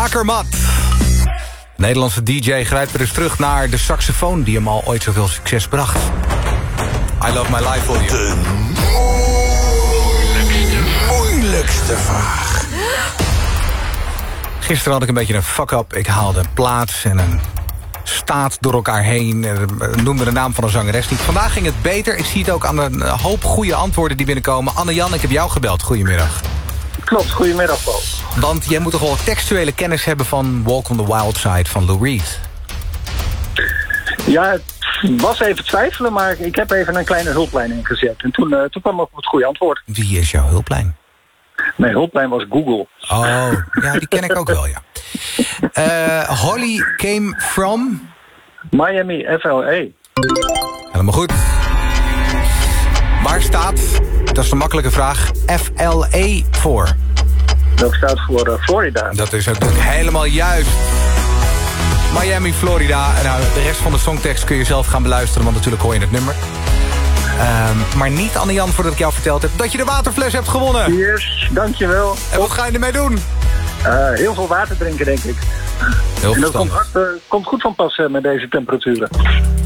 Bakermat. Nederlandse DJ grijpt weer eens terug naar de saxofoon die hem al ooit zoveel succes bracht. I Love My Life for You. De moeilijkste vraag. Gisteren had ik een beetje een fuck-up. Ik haalde een plaats en een staat door elkaar heen. Noemde de naam van een zangeres niet. Vandaag ging het beter. Ik zie het ook aan een hoop goede antwoorden die binnenkomen. Anne-Jan, ik heb jou gebeld. Goedemiddag. Klopt, goedemiddag Paul. Want jij moet toch wel textuele kennis hebben van Walk on the Wild Side van Lou Reed? Ja, het was even twijfelen, maar ik heb even een kleine hulplijn ingezet. En toen kwam ik op het goede antwoord. Wie is jouw hulplijn? Mijn hulplijn was Google. Oh, ja, die ken ik ook wel, ja. Holly came from? Miami, FLA. Helemaal goed. Waar staat, dat is een makkelijke vraag, FLA voor? Dat staat voor Florida. Dat is ook helemaal juist. Miami, Florida. Nou, de rest van de songtekst kun je zelf gaan beluisteren, want natuurlijk hoor je het nummer. Maar niet, Anne-Jan, voordat ik jou verteld heb dat je de waterfles hebt gewonnen. Yes, dankjewel. En wat ga je ermee doen? Heel veel water drinken, denk ik. Heel en dat verstandig. komt goed van pas met deze temperaturen.